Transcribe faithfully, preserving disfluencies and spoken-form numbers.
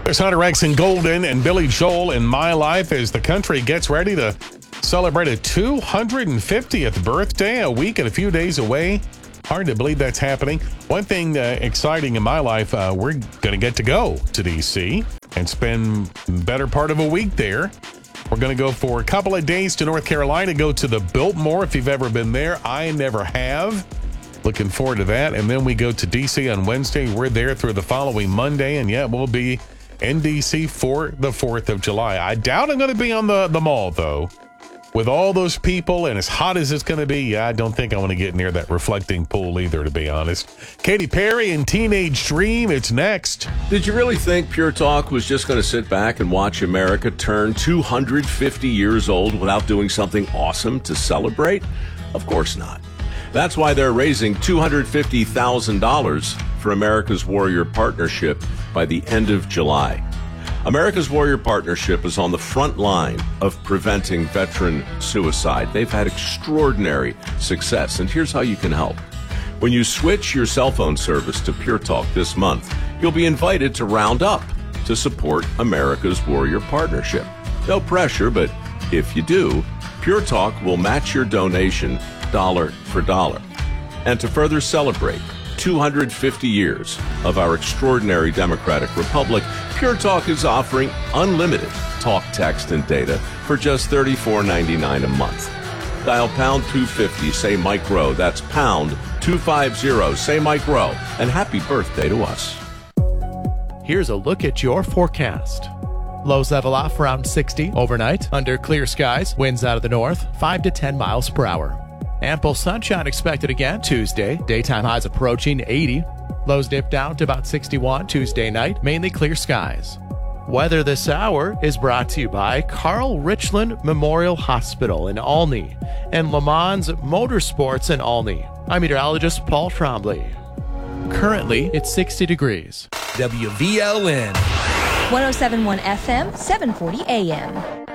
There's Hunter X and Golden and Billy Joel in My Life as the country gets ready to celebrate a two hundred fiftieth birthday, a week and a few days away. Hard to believe that's happening. One thing uh, exciting in my life, uh, we're going to get to go to D C and spend the better part of a week there. We're going to go for a couple of days to North Carolina, go to the Biltmore if you've ever been there. I never have. Looking forward to that. And then we go to D C on Wednesday. We're there through the following Monday. And yeah, we'll be in D C for the fourth of July. I doubt I'm going to be on the, the mall, though. With all those people and as hot as it's going to be, yeah, I don't think I want to get near that reflecting pool either, to be honest. Katy Perry and Teenage Dream, it's next. Did you really think Pure Talk was just going to sit back and watch America turn two hundred fifty years old without doing something awesome to celebrate? Of course not. That's why they're raising two hundred fifty thousand dollars for America's Warrior Partnership by the end of July. America's Warrior Partnership is on the front line of preventing veteran suicide. They've had extraordinary success, and here's how you can help. When you switch your cell phone service to Pure Talk this month, you'll be invited to round up to support America's Warrior Partnership. No pressure, but if you do, Pure Talk will match your donation dollar for dollar. And to further celebrate two hundred fifty years of our extraordinary democratic republic, Pure Talk is offering unlimited talk, text, and data for just thirty-four ninety-nine a month. Dial pound two fifty, say Mike Rowe. That's pound two fifty, say Mike Rowe. And happy birthday to us. Here's a look at your forecast. Lows level off around sixty overnight. Under clear skies, winds out of the north, five to ten miles per hour. Ample sunshine expected again Tuesday. Daytime highs approaching eighty. Lows dip down to about sixty-one Tuesday night. Mainly clear skies. Weather this hour is brought to you by Carl Richland Memorial Hospital in Olney and Le Mans Motorsports in Olney. I'm meteorologist Paul Trombley. Currently, it's sixty degrees. W V L N one oh seven point one F M, seven forty A M.